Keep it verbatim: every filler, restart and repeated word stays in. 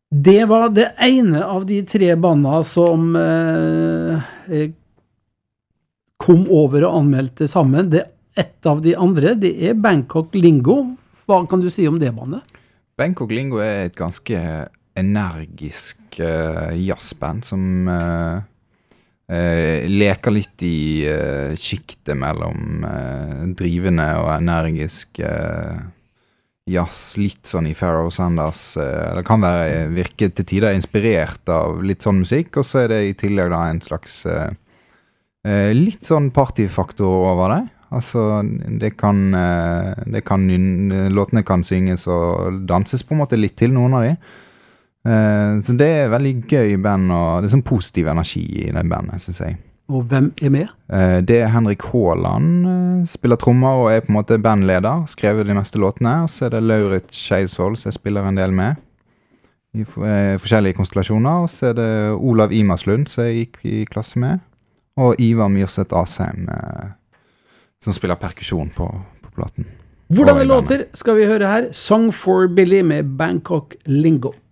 Det var det ene av de tre bandene som eh, kom over og anmeldte sammen. Det et av de andre, det er Bangkok Lingo. Hva kan du si om det bandet? Bangkok Lingo er et ganske energisk uh, jazzband som uh, uh, leker litt i uh, skiktet mellom uh, drivende og energisk uh, jazz, litt sånn i Pharoah Sanders. Uh, det kan være, virke til tider inspirert av litt sånn musikk, og så er det i tillegg da en slags uh, uh, litt sånn partyfaktor over det. Altså, det kan, uh, det kan låtene kan synges og danses på en måte litt til noen av de. Uh, så det er veldig gøy band, og det er sånn positiv energi i det bandet, synes jeg. Og hvem er med? Uh, det er Henrik Haaland, uh, spiller trommer og er på en måte bandleder, skrevet de meste låtene, og så er det Laurit Skeisvold, som jeg spiller en del med i uh, forskjellige konstellasjoner, og så er det Olav Imerslund, som jeg gikk i klasse med, og Ivar Myrseth Asheim, uh, som spiller perkusjon på, på platen. Hvordan det låter skal vi høre her. Song for Billy med Bangkok Lingo.